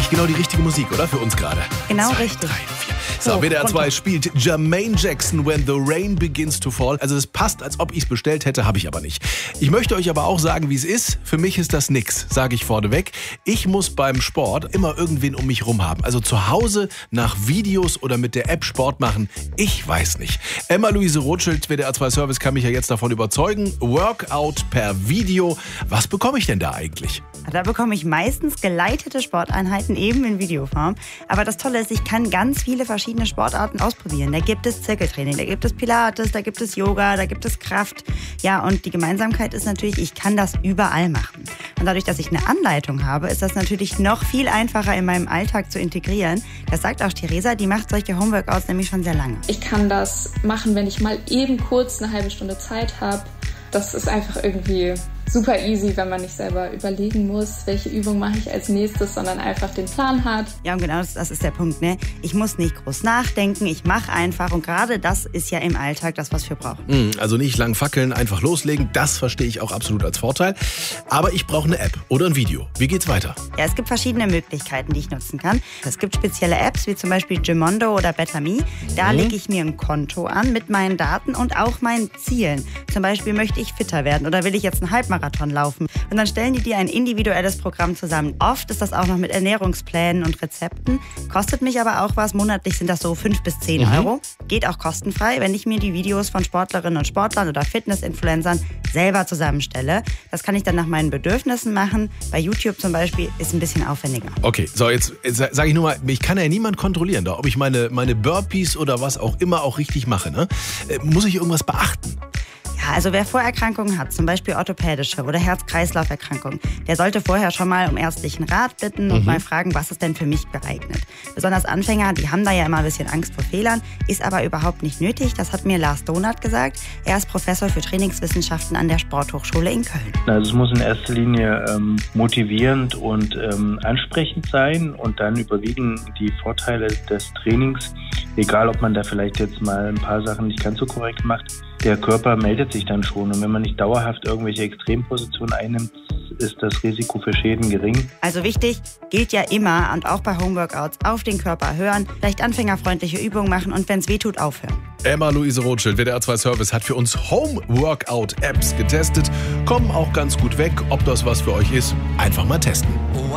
eigentlich genau die richtige Musik, oder? Für uns gerade. Genau 2, richtig. 3, 4. So, WDR 2 spielt Jermaine Jackson, When the Rain Begins to Fall. Also es passt, als ob ich es bestellt hätte, habe ich aber nicht. Ich möchte euch aber auch sagen, wie es ist. Für mich ist das nix, sage ich vorneweg. Ich muss beim Sport immer irgendwen um mich rum haben. Also zu Hause nach Videos oder mit der App Sport machen, ich weiß nicht. Emma-Luise Rothschild, WDR 2 Service, kann mich ja jetzt davon überzeugen. Workout per Video. Was bekomme ich denn da eigentlich? Da bekomme ich meistens geleitete Sporteinheiten eben in Videoform. Aber das Tolle ist, ich kann ganz viele verschiedene Sportarten ausprobieren. Da gibt es Zirkeltraining, da gibt es Pilates, da gibt es Yoga, da gibt es Kraft. Ja, und die Gemeinsamkeit ist natürlich, ich kann das überall machen. Und dadurch, dass ich eine Anleitung habe, ist das natürlich noch viel einfacher in meinem Alltag zu integrieren. Das sagt auch Theresa, die macht solche Homeworkouts nämlich schon sehr lange. Ich kann das machen, wenn ich mal eben kurz eine halbe Stunde Zeit habe. Das ist einfach irgendwie super easy, wenn man nicht selber überlegen muss, welche Übung mache ich als nächstes, sondern einfach den Plan hat. Ja, und genau das ist der Punkt, ne? Ich muss nicht groß nachdenken, ich mache einfach. Und gerade das ist ja im Alltag das, was wir brauchen. Also nicht lang fackeln, einfach loslegen. Das verstehe ich auch absolut als Vorteil. Aber ich brauche eine App oder ein Video. Wie geht's weiter? Ja, es gibt verschiedene Möglichkeiten, die ich nutzen kann. Es gibt spezielle Apps, wie zum Beispiel Gymondo oder Better.me. Da lege ich mir ein Konto an mit meinen Daten und auch meinen Zielen. Zum Beispiel möchte ich fitter werden oder will ich jetzt einen Halbmarathon laufen. Und dann stellen die dir ein individuelles Programm zusammen. Oft ist das auch noch mit Ernährungsplänen und Rezepten. Kostet mich aber auch was. Monatlich sind das so 5 bis 10 Euro. Geht auch kostenfrei, wenn ich mir die Videos von Sportlerinnen und Sportlern oder Fitness-Influencern selber zusammenstelle. Das kann ich dann nach meinen Bedürfnissen machen. Bei YouTube zum Beispiel ist ein bisschen aufwendiger. Okay, so jetzt sage ich nur mal, mich kann ja niemand kontrollieren, ob ich meine Burpees oder was auch immer auch richtig mache. Ne? Muss ich irgendwas beachten? Ja, also wer Vorerkrankungen hat, zum Beispiel orthopädische oder Herz-Kreislauf-Erkrankungen, der sollte vorher schon mal um ärztlichen Rat bitten und mal fragen, was ist denn für mich geeignet. Besonders Anfänger, die haben da ja immer ein bisschen Angst vor Fehlern, ist aber überhaupt nicht nötig. Das hat mir Lars Donath gesagt. Er ist Professor für Trainingswissenschaften an der Sporthochschule in Köln. Also es muss in erster Linie motivierend und ansprechend sein und dann überwiegen die Vorteile des Trainings, egal ob man da vielleicht jetzt mal ein paar Sachen nicht ganz so korrekt macht. Der Körper meldet sich dann schon und wenn man nicht dauerhaft irgendwelche Extrempositionen einnimmt, ist das Risiko für Schäden gering. Also wichtig, gilt ja immer und auch bei Homeworkouts auf den Körper hören, vielleicht anfängerfreundliche Übungen machen und wenn es weh tut, aufhören. Emma-Luise Rothschild, WDR 2 Service, hat für uns Home-Workout-Apps getestet. Kommen auch ganz gut weg. Ob das was für euch ist, einfach mal testen.